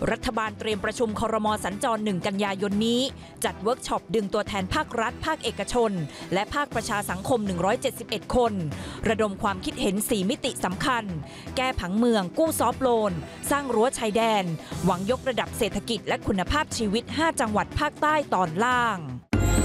รัฐบาลเตรียมประชุมครม.สัญจร1 กันยายนนี้จัดเวิร์กช็อปดึงตัวแทนภาครัฐภาคเอกชนและภาคประชาสังคม171 คนระดมความคิดเห็น4มิติสำคัญแก้ผังเมืองกู้ซอฟต์โลนสร้างรั้วชายแดนหวังยกระดับเศรษฐกิจและคุณภาพชีวิต5 จังหวัดภาคใต้ตอนล่าง